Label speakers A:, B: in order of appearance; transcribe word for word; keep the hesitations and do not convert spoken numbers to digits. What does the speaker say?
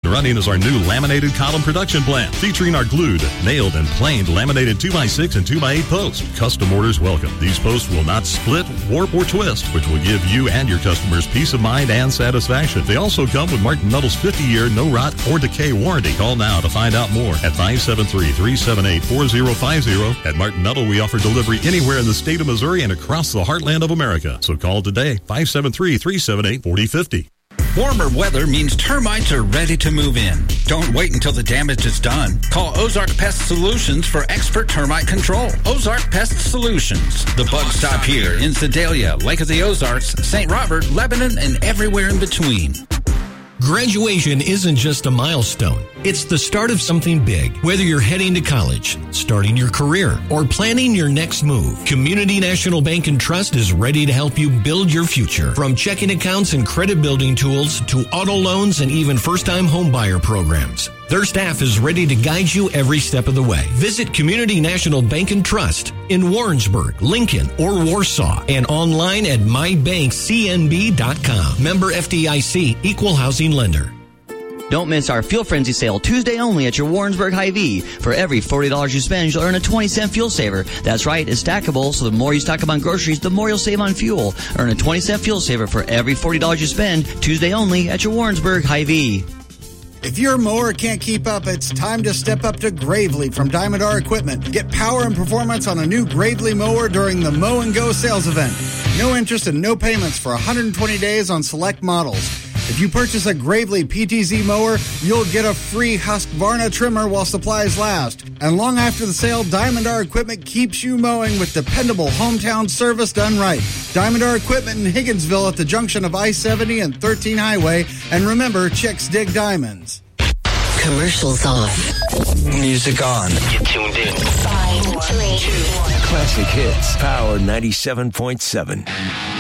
A: Running is our new laminated column production plant, featuring our glued, nailed, and planed laminated two by six and two by eight posts. Custom orders welcome. These posts will not split, warp, or twist, which will give you and your customers peace of mind and satisfaction. They also come with Martin Nuttall's fifty-year no rot or decay warranty. Call now to find out more at five seven three, three seven eight, four zero five zero. At Martin Nuttall, we offer delivery anywhere in the state of Missouri and across the heartland of America. So call today, five seven three, three seven eight, four zero five zero.
B: Warmer weather means termites are ready to move in. Don't wait until the damage is done. Call Ozark Pest Solutions for expert termite control. Ozark Pest Solutions. The bugs stop here in Sedalia, Lake of the Ozarks, Saint Robert, Lebanon, and everywhere in between.
C: Graduation isn't just a milestone. It's the start of something big. Whether you're heading to college, starting your career, or planning your next move, Community National Bank and Trust is ready to help you build your future. From checking accounts and credit building tools to auto loans and even first-time home buyer programs, their staff is ready to guide you every step of the way. Visit Community National Bank and Trust in Warrensburg, Lincoln, or Warsaw, and online at my bank c n b dot com. Member F D I C, Equal Housing Lender.
D: Don't miss our Fuel Frenzy sale Tuesday only at your Warrensburg Hy-Vee. For every forty dollars you spend, you'll earn a twenty cent fuel saver. That's right, it's stackable, so the more you stock up on groceries, the more you'll save on fuel. Earn a twenty cent fuel saver for every forty dollars you spend, Tuesday only at your Warrensburg Hy-Vee.
E: If your mower can't keep up, it's time to step up to Gravely from Diamond R Equipment. Get power and performance on a new Gravely mower during the Mow and Go sales event. No interest and no payments for one hundred twenty days on select models. If you purchase a Gravely P T Z mower, you'll get a free Husqvarna trimmer while supplies last. And long after the sale, Diamond R Equipment keeps you mowing with dependable hometown service done right. Diamond R Equipment in Higginsville at the junction of I seventy and thirteen Highway. And remember, chicks dig diamonds.
F: Commercials off.
G: Music on.
F: You tuned in. Five, three, two, one.
G: Classic hits. Power ninety-seven point seven.